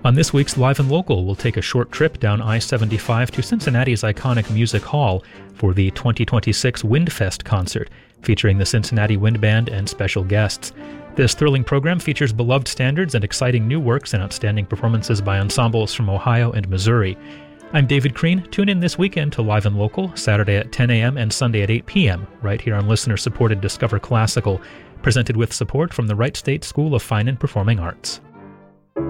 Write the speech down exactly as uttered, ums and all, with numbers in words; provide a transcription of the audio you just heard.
On this week's Live and Local, we'll take a short trip down I seventy-five to Cincinnati's iconic Music Hall for the twenty twenty-six Windfest concert, featuring the Cincinnati Wind Band and special guests. This thrilling program features beloved standards and exciting new works and outstanding performances by ensembles from Ohio and Missouri. I'm David Crean. Tune in this weekend to Live and Local, Saturday at ten a.m. and Sunday at eight p.m., right here on listener-supported Discover Classical, presented with support from the Wright State School of Fine and Performing Arts.